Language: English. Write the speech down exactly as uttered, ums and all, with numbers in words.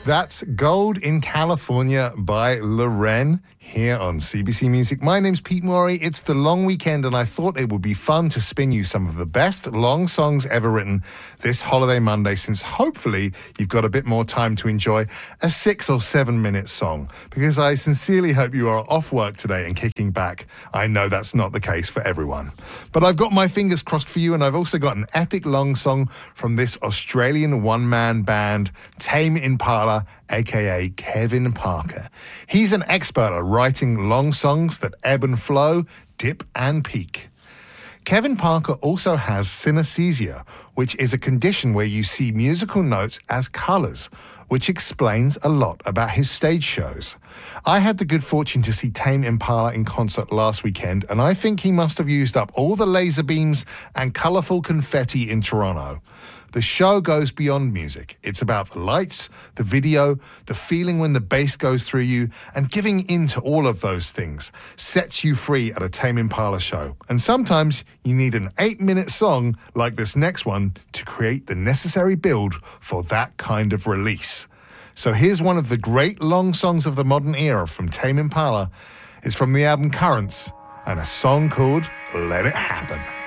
That's Gold in California by Loren here on C B C Music. My name's Pete Morey. It's the long weekend, and I thought it would be fun to spin you some of the best long songs ever written this holiday Monday, since hopefully you've got a bit more time to enjoy a six or seven minute song, because I sincerely hope you are off work today and kicking back. I know that's not the case for everyone. But I've got my fingers crossed for you, and I've also got an epic long song from this Australian one-man band, Tame Impala, aka Kevin Parker. He's an expert at writing long songs that ebb and flow, dip and peak. Kevin Parker also has synesthesia, which is a condition where you see musical notes as colours, which explains a lot about his stage shows. I had the good fortune to see Tame Impala in concert last weekend, and I think he must have used up all the laser beams and colourful confetti in Toronto. The show goes beyond music. It's about the lights, the video, the feeling when the bass goes through you, and giving in to all of those things sets you free at a Tame Impala show. And sometimes you need an eight-minute song like this next one to create the necessary build for that kind of release. So here's one of the great long songs of the modern era from Tame Impala. It's from the album Currents, and a song called Let It Happen.